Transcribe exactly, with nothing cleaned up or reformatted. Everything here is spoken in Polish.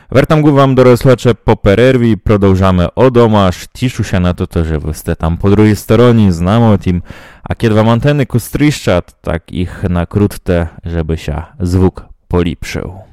Vrtam vám doroslače po perervi, продовжаме одома, тішуся на то, že ви сте там по другій стороні, знамо тим, a kiedy wam anteny kostrzyszczat, tak ich nakrótce, żeby się звук поліпшив.